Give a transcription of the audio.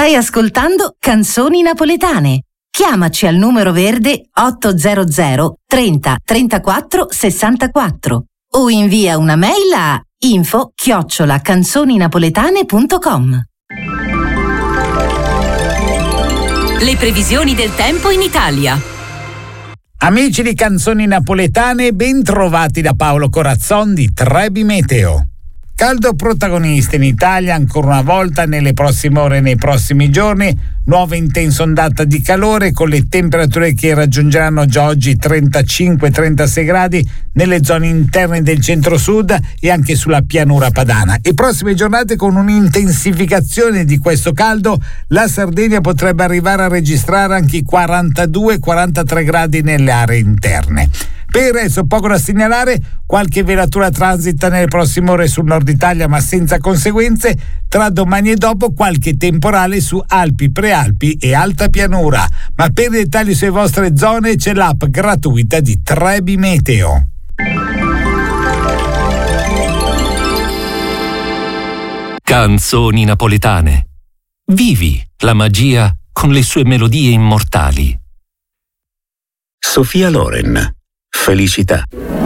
Stai ascoltando Canzoni Napoletane. Chiamaci al numero verde 800 30 34 64 o invia una mail a info@canzoninapoletane.com. Le previsioni del tempo in Italia. Amici di Canzoni Napoletane, ben trovati da Paolo Corazzon di Trebi Meteo. Caldo protagonista in Italia ancora una volta nelle prossime ore e nei prossimi giorni, nuova intensa ondata di calore con le temperature che raggiungeranno già oggi 35-36 gradi nelle zone interne del centro-sud e anche sulla pianura padana. E prossime giornate con un'intensificazione di questo caldo, la Sardegna potrebbe arrivare a registrare anche i 42-43 gradi nelle aree interne. Per il resto poco da segnalare, qualche velatura transita nelle prossime ore sul nord Italia ma senza conseguenze, tra domani e dopo qualche temporale su Alpi, Prealpi e Alta Pianura. Ma per dettagli sulle vostre zone c'è l'app gratuita di Trebi Meteo. Canzoni napoletane. Vivi la magia con le sue melodie immortali. Sofia Loren. Felicità.